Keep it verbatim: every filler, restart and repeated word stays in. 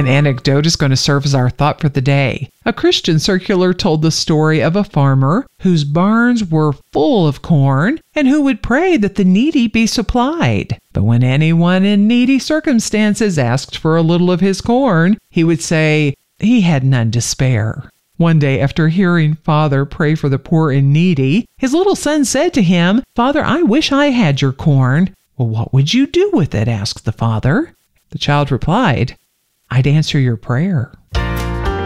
An anecdote is going to serve as our thought for the day. A Christian circular told the story of a farmer whose barns were full of corn and who would pray that the needy be supplied. But when anyone in needy circumstances asked for a little of his corn, he would say he had none to spare. One day, after hearing Father pray for the poor and needy, his little son said to him, "Father, I wish I had your corn." "Well, what would you do with it?" asked the father. The child replied, "I'd answer your prayer."